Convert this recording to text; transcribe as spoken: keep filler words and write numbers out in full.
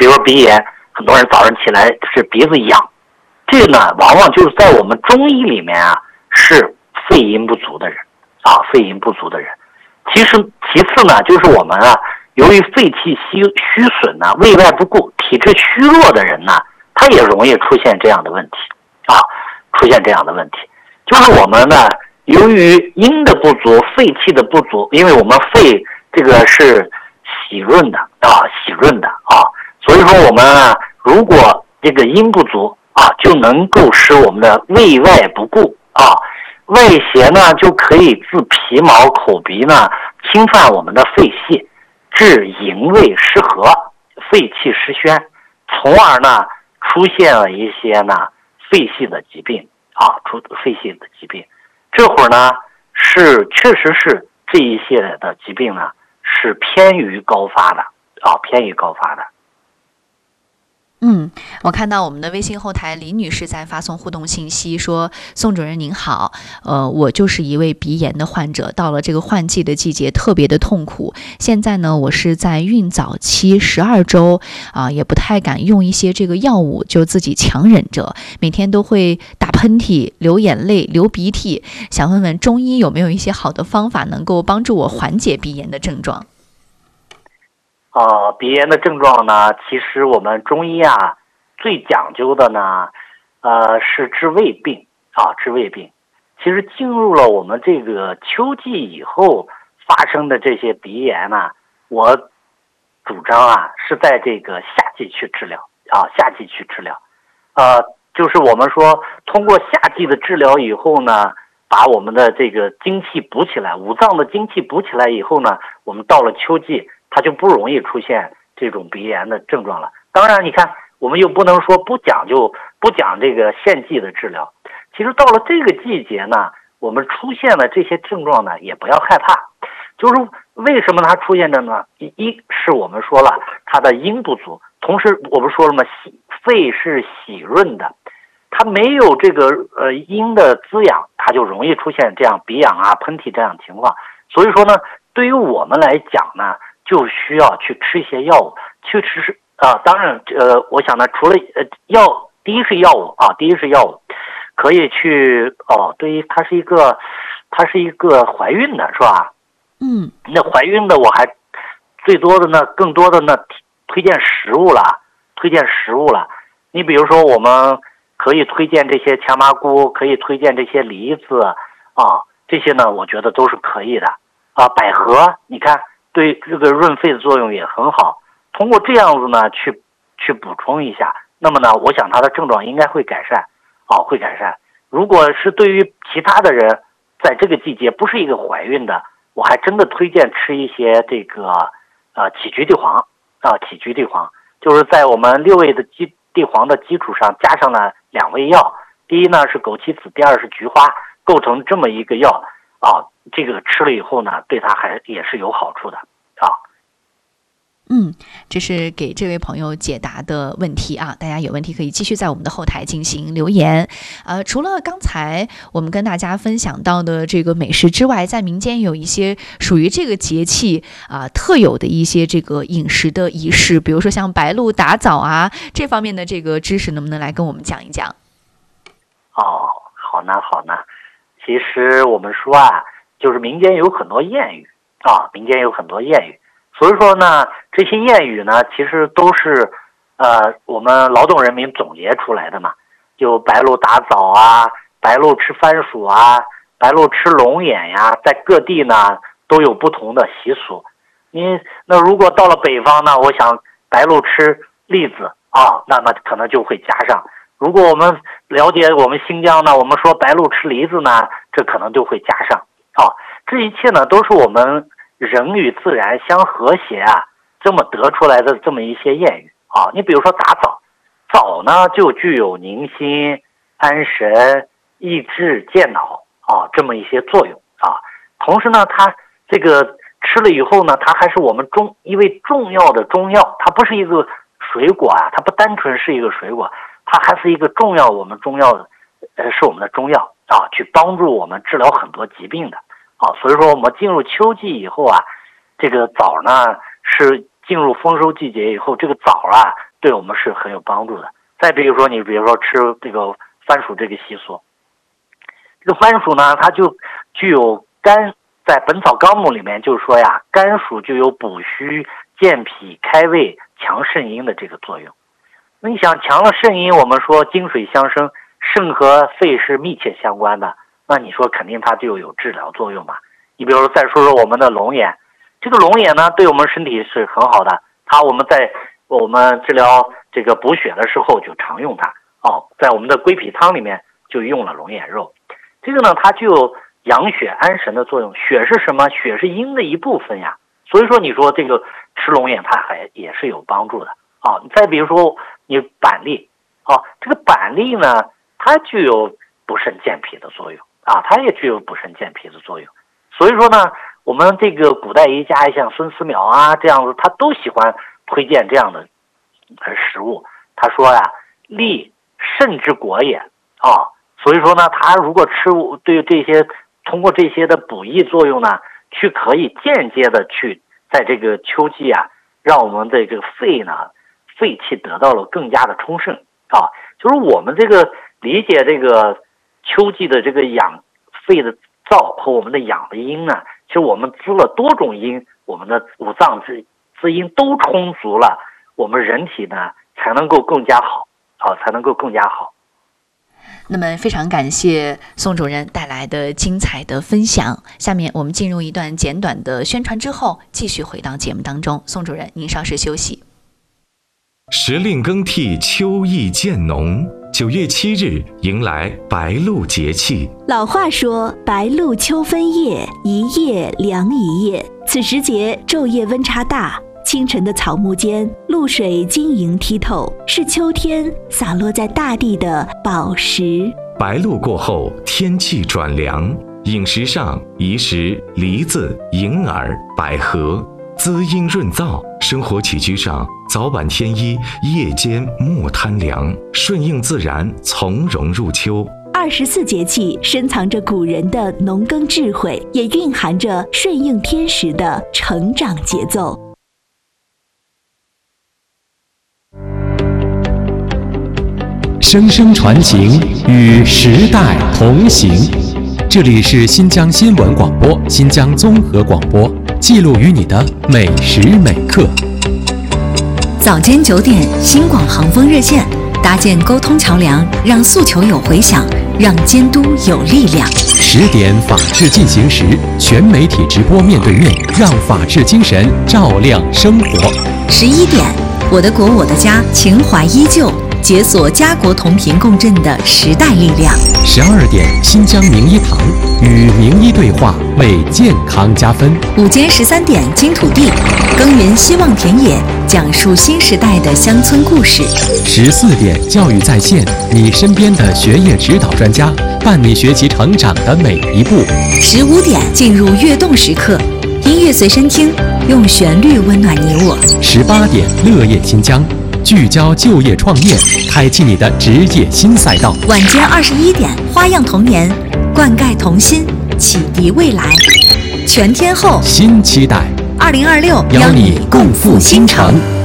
比如说鼻炎，很多人早上起来是鼻子痒，这个呢往往就是在我们中医里面啊是肺阴不足的人啊，肺阴不足的人。其实其次呢，就是我们啊，由于肺气虚虚损呢，胃外不顾，体质虚弱的人呢，他也容易出现这样的问题啊，出现这样的问题，就是我们呢，由于阴的不足，肺气的不足，因为我们肺这个是喜润的啊，喜润的啊，所以说我们啊，如果这个阴不足啊，就能够使我们的胃外不顾啊。外邪呢就可以自皮毛口鼻呢侵犯我们的肺系，致营卫失和，肺气失宣，从而呢出现了一些呢肺系的疾病啊，出肺系的疾病。这会儿呢是确实是这一些的疾病呢是偏于高发的啊，偏于高发的。 嗯，我看到我们的微信后台李女士在发送互动信息说，宋主任您好，呃，我就是一位鼻炎的患者，到了这个换季的季节特别的痛苦，现在呢我是在孕早期十二周啊、呃，也不太敢用一些这个药物，就自己强忍着，每天都会打喷嚏、流眼泪、流鼻涕，想问问中医有没有一些好的方法能够帮助我缓解鼻炎的症状？ 呃，鼻炎的症状呢，其实我们中医啊最讲究的呢，呃是治胃病啊，治胃病。其实进入了我们这个秋季以后发生的这些鼻炎呢，我主张啊是在这个夏季去治疗啊，夏季去治疗。呃，就是我们说通过夏季的治疗以后呢，把我们的这个精气补起来，五脏的精气补起来以后呢，我们到了秋季，它就不容易出现这种鼻炎的症状了。当然你看我们又不能说不讲究不讲这个献季的治疗，其实到了这个季节呢，我们出现了这些症状呢也不要害怕。就是为什么它出现的呢？一是我们说了它的阴不足，同时我们说了嘛，肺是喜润的，它没有这个呃阴的滋养，它就容易出现这样鼻痒啊喷嚏这样情况。所以说呢，对于我们来讲呢，就需要去吃一些药物，去吃啊、呃，当然，呃，我想呢，除了呃药，第一是药物啊，第一是药物，可以去哦，对于它是一个，它是一个怀孕的是吧？ 嗯， 那怀孕的我还最多的呢，更多的呢推荐食物了，推荐食物了。你比如说，我们可以推荐这些强麻菇，可以推荐这些梨子啊，这些呢，我觉得都是可以的啊。百合，你看。对这个润肺的作用也很好，通过这样子呢去去补充一下，那么呢我想他的症状应该会改善啊，会改善。如果是对于其他的人在这个季节不是一个怀孕的，我还真的推荐吃一些这个呃杞菊地黄啊，杞菊地黄就是在我们六味的基地黄的基础上加上了两味药，第一呢是枸杞子，第二是菊花，构成这么一个药啊，这个吃了以后呢，对他还也是有好处的啊。 嗯，这是给这位朋友解答的问题啊，大家有问题可以继续在我们的后台进行留言。呃，除了刚才我们跟大家分享到的这个美食之外，在民间有一些属于这个节气啊、呃、特有的一些这个饮食的仪式，比如说像白露打枣啊这方面的这个知识，能不能来跟我们讲一讲？ 哦，好呢，好呢。其实我们说啊，就是民间有很多谚语啊，民间有很多谚语。所以说呢，这些谚语呢，其实都是呃我们劳动人民总结出来的嘛。就白露打枣啊，白露吃番薯啊，白露吃龙眼呀，在各地呢都有不同的习俗。你那如果到了北方呢，我想白露吃栗子啊，那么可能就会加上。如果我们了解我们新疆呢，我们说白露吃梨子呢，这可能就会加上啊。这一切呢，都是我们人与自然相和谐啊，这么得出来的这么一些谚语啊。你比如说打枣，枣呢就具有宁心、安神、益智、健脑啊这么一些作用啊。同时呢，它这个吃了以后呢，它还是我们中一味重要的中药，它不是一个水果啊，它不单纯是一个水果，它还是一个重要我们中药的，呃，是我们的中药啊，去帮助我们治疗很多疾病的啊。所以说我们进入秋季以后啊，这个枣呢是进入丰收季节以后，这个枣啊对我们是很有帮助的。再比如说你比如说吃这个番薯这个习俗，这个番薯呢它就具有肝，在《本草纲目》里面就是说呀，甘薯就有补虚健脾开胃强肾阴的这个作用。那你想强了肾阴，我们说精水相生，肾和肺是密切相关的，那你说肯定它就有治疗作用嘛。你比如说再说说我们的龙眼，这个龙眼呢对我们身体是很好的，它我们在我们治疗这个补血的时候就常用它哦，在我们的归脾汤里面就用了龙眼肉。这个呢它具有养血安神的作用，血是什么？血是阴的一部分呀，所以说你说这个吃龙眼它还也是有帮助的啊。再比如说你板栗啊，这个板栗呢它具有补肾健脾的作用啊，它也具有补肾健脾的作用。所以说呢，我们这个古代医家像孙思邈啊这样子，他都喜欢推荐这样的食物。他说呀，栗肾之果也啊，所以说呢，他如果吃对这些通过这些的补益作用呢，去可以间接的去在这个秋季啊，让我们的这个肺呢肺气得到了更加的充盛啊。就是我们这个理解这个秋季的这个养肺的燥和我们的养的阴呢，其实我们滋了多种阴，我们的五脏之滋阴都充足了，我们人体呢才能够更加好啊，才能够更加好。 那么非常感谢宋主任带来的精彩的分享。下面我们进入一段简短的宣传之后，继续回到节目当中。宋主任，您稍事休息。 时令更替，秋意渐浓。九月七日迎来白露节气。 老话说，白露秋分夜，一夜凉一夜。此时节昼夜温差大，清晨的草木间，露水晶莹剔透，是秋天洒落在大地的宝石。 白露过后，天气转凉，饮食上宜食梨子、银耳、百合，滋阴润燥；生活起居上，早晚添衣，夜间莫贪凉，顺应自然，从容入秋。 二十四节气深藏着古人的农耕智慧，也蕴含着顺应天时的成长节奏。 声声传情，与时代同行。这里是新疆新闻广播、新疆综合广播，记录于你的每时每刻。 早间九点，新广航风热线，搭建沟通桥梁，让诉求有回响，让监督有力量。 十点，法治进行时，全媒体直播面对面，让法治精神照亮生活。 十一点，我的国我的家，情怀依旧，解锁家国同频共振的时代力量。 十二点，新疆名医堂，与名医对话，为健康加分。 午间十三点，金土地，耕耘希望田野，讲述新时代的乡村故事。 十四点，教育在线，你身边的学业指导专家，伴你学习成长的每一步。 十五点，进入跃动时刻，音乐随身听，用旋律温暖你我。 十八点，乐业新疆，聚焦就业创业，开启你的职业新赛道。 晚间二十一点，花样童年，灌溉童心，启迪未来。全天候新期待， 二零二六， 邀你共赴新城。